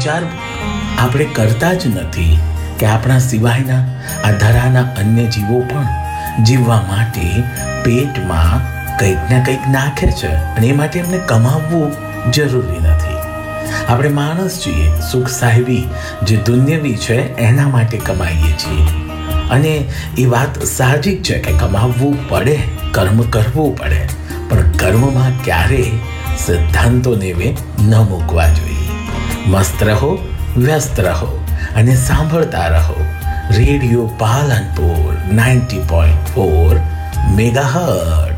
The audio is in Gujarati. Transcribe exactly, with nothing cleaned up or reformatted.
વિચાર આપણે કરતા જ નથી કે આપણા સિવાયના આ ધરાના અન્ય જીવો પણ જીવવા માટે પેટમાં કંઈક ના કંઈક નાખે છે, અને એ માટે એમને કમાવવું જરૂરી નથી. આપણે માણસ છીએ, સુખ સાહેબી જે દુન્યવી છે એના માટે કમાઈએ છીએ, અને એ વાત સાહજિક છે કે કમાવવું પડે, કર્મ કરવું પડે, પણ કર્મમાં ક્યારેય સિદ્ધાંતોને વે ન મૂકવા જોઈએ. મસ્ત રહો, વ્યસ્ત રહો અને સાંભળતા રહો radio Palanpur ninety point four megahertz.